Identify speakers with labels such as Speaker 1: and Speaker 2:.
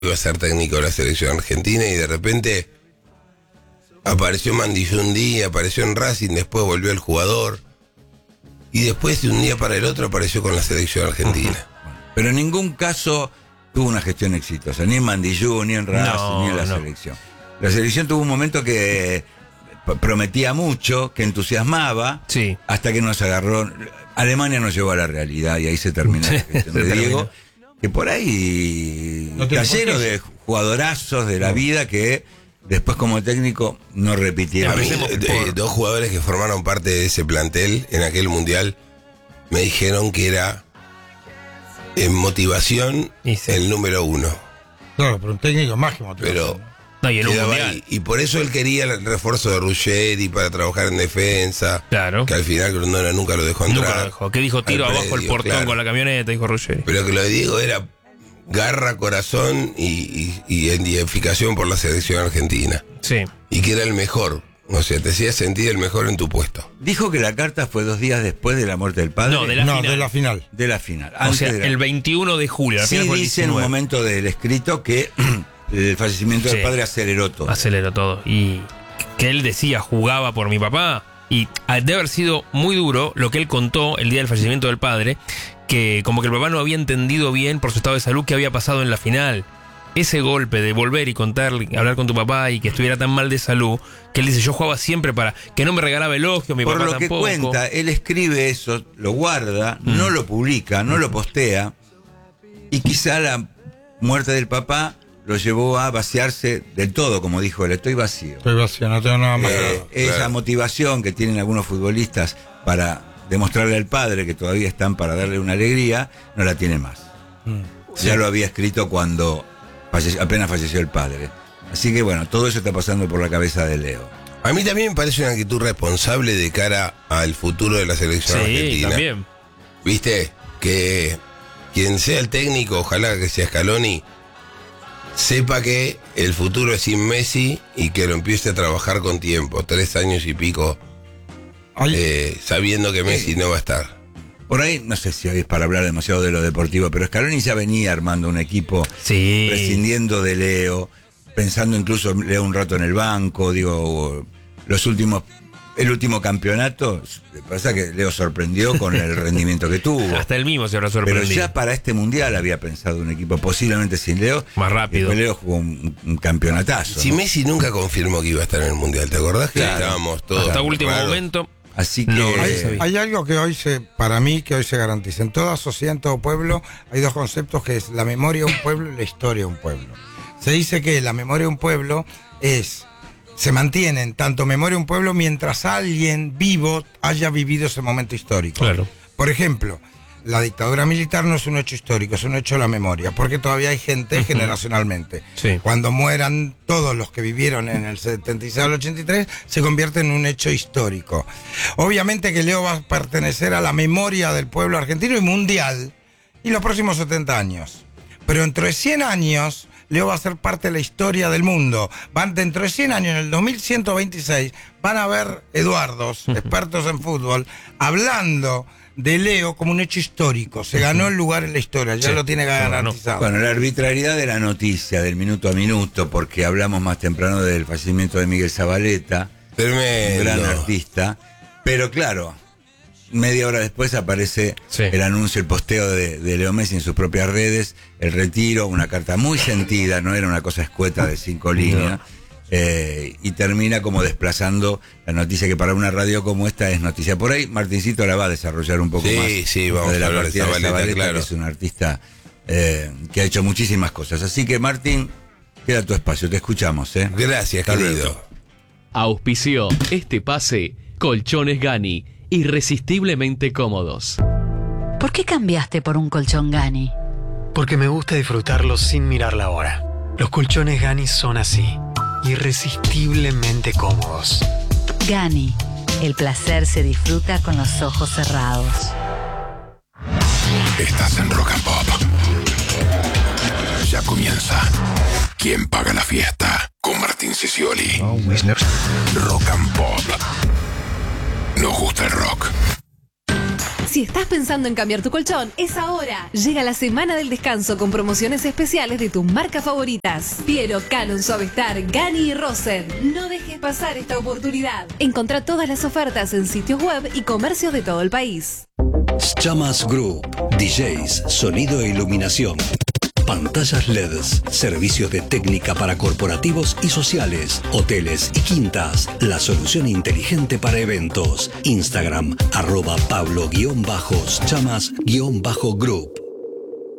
Speaker 1: iba a ser técnico de la selección argentina y de repente apareció Mandillú un día, apareció en Racing, después volvió el jugador y después de un día para el otro apareció con la selección argentina.
Speaker 2: Pero en ningún caso tuvo una gestión exitosa, ni en Mandillú, ni en Racing, ni en la selección. La selección tuvo un momento que prometía mucho, que entusiasmaba, hasta que nos agarró. Alemania nos llevó a la realidad y ahí se terminó la gestión de Diego, que por ahí está lleno de jugadorazos de la vida que después como técnico no repitieron.
Speaker 1: A mí, dos jugadores que formaron parte de ese plantel en aquel mundial me dijeron que era en motivación el número 1.
Speaker 3: Claro, pero un técnico más que motivación.
Speaker 1: Pero
Speaker 4: no, y en un mundial.
Speaker 1: Y por eso él quería el refuerzo de Ruggeri para trabajar en defensa.
Speaker 4: Claro.
Speaker 1: Que al final Grondona nunca lo dejó entrar.
Speaker 4: Nunca lo dejó. Que dijo tiro abajo el portón con la camioneta, dijo Ruggeri.
Speaker 1: Pero que lo de Diego era garra, corazón y identificación por la selección argentina.
Speaker 4: Sí.
Speaker 1: Y que era el mejor. O sea, te hacía sentir el mejor en tu puesto.
Speaker 2: Dijo que la carta fue 2 días después de la muerte del padre.
Speaker 4: No, de la final.
Speaker 2: De la final.
Speaker 4: O sea, el 21 de julio.
Speaker 2: Sí, dice en un momento del escrito que el fallecimiento del padre aceleró todo.
Speaker 4: Aceleró todo. Y que él decía, jugaba por mi papá. Y debe haber sido muy duro lo que él contó el día del fallecimiento del padre, que como que el papá no había entendido bien por su estado de salud qué había pasado en la final. Ese golpe de volver y contar, hablar con tu papá y que estuviera tan mal de salud, que él dice, yo jugaba siempre para que no me regalaba elogios, mi papá tampoco.
Speaker 2: Por lo que cuenta, él escribe eso, lo guarda, no lo publica, no lo postea, y quizá la muerte del papá lo llevó a vaciarse del todo, como dijo él, estoy vacío.
Speaker 3: Estoy vacío, no tengo nada más.
Speaker 2: Esa motivación que tienen algunos futbolistas para demostrarle al padre que todavía están para darle una alegría, no la tiene más. Ya lo había escrito cuando apenas falleció el padre. Así que bueno, todo eso está pasando por la cabeza de Leo.
Speaker 1: A mí también me parece una actitud responsable de cara al futuro de la selección argentina.
Speaker 4: Sí, también.
Speaker 1: Viste, que quien sea el técnico, ojalá que sea Scaloni, sepa que el futuro es sin Messi y que lo empiece a trabajar con tiempo, 3 años y pico, sabiendo que Messi no va a estar.
Speaker 2: Por ahí, no sé si hoy es para hablar demasiado de lo deportivo, pero Scaloni ya venía armando un equipo, prescindiendo de Leo, pensando incluso Leo un rato en el banco, digo, el último campeonato, pasa que Leo sorprendió con el rendimiento que tuvo.
Speaker 4: Hasta él mismo se habrá sorprendido.
Speaker 2: Pero ya para este mundial había pensado un equipo posiblemente sin Leo.
Speaker 4: Más rápido.
Speaker 2: Después Leo jugó un campeonatazo.
Speaker 1: Si Messi nunca confirmó que iba a estar en el mundial, ¿te acordás que estábamos todos
Speaker 4: hasta último
Speaker 1: raros?
Speaker 4: momento?
Speaker 2: Así que
Speaker 3: hay algo que hoy para mí que hoy se garantiza. En toda sociedad, en todo pueblo, hay 2 conceptos que es la memoria de un pueblo y la historia de un pueblo. Se dice que la memoria de un pueblo se mantiene en tanto memoria de un pueblo mientras alguien vivo haya vivido ese momento histórico.
Speaker 4: Claro.
Speaker 3: Por ejemplo, la dictadura militar no es un hecho histórico, es un hecho de la memoria, porque todavía hay gente generacionalmente.
Speaker 4: Sí.
Speaker 3: Cuando mueran todos los que vivieron en el 76 al 83, se convierte en un hecho histórico. Obviamente que Leo va a pertenecer a la memoria del pueblo argentino y mundial, y los próximos 70 años. Pero dentro de 100 años, Leo va a ser parte de la historia del mundo. Dentro de 100 años, en el 2126, van a haber Eduardos, expertos en fútbol, hablando de Leo como un hecho histórico. Se ganó el lugar en la historia, ya lo tiene garantizado.
Speaker 2: Bueno, la arbitrariedad de la noticia, del minuto a minuto, porque hablamos más temprano del fallecimiento de Miguel Zabaleta, un gran artista, pero claro, media hora después aparece el anuncio, el posteo de Leo Messi en sus propias redes, el retiro, una carta muy sentida, no era una cosa escueta de 5 líneas. Y termina como desplazando la noticia que para una radio como esta es noticia. Por ahí Martincito la va a desarrollar un poco más.
Speaker 1: Sí, vamos a hablar de Zabaleta, claro.
Speaker 2: Que es un artista que ha hecho muchísimas cosas. Así que Martín, queda tu espacio, te escuchamos.
Speaker 1: Gracias, querido.
Speaker 5: Auspició este pase Colchones Gani, irresistiblemente cómodos.
Speaker 6: ¿Por qué cambiaste por un colchón Gani?
Speaker 7: Porque me gusta disfrutarlo sin mirar la hora. Los colchones Gani son así, irresistiblemente cómodos.
Speaker 6: Gani, el placer se disfruta con los ojos cerrados.
Speaker 8: Estás en Rock and Pop. Ya comienza. ¿Quién paga la fiesta? Con Martín Sicioli. Rock and Pop. Nos gusta el rock.
Speaker 9: Si estás pensando en cambiar tu colchón, es ahora. Llega la semana del descanso con promociones especiales de tus marcas favoritas. Piero, Canon, Suavestar, Gani y Rosen. No dejes pasar esta oportunidad. Encontrá todas las ofertas en sitios web y comercios de todo el país.
Speaker 10: Chamas Group, DJs, sonido e iluminación. Pantallas LEDs, servicios de técnica para corporativos y sociales, hoteles y quintas. La solución inteligente para eventos. Instagram, @Pablo_Chamas_Group.